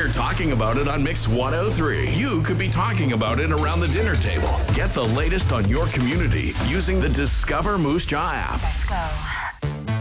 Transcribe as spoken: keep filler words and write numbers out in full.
We're talking about it on Mix one oh three. You could be talking about it around the dinner table. Get the latest on your community using the Discover Moose Jaw app. Let's go.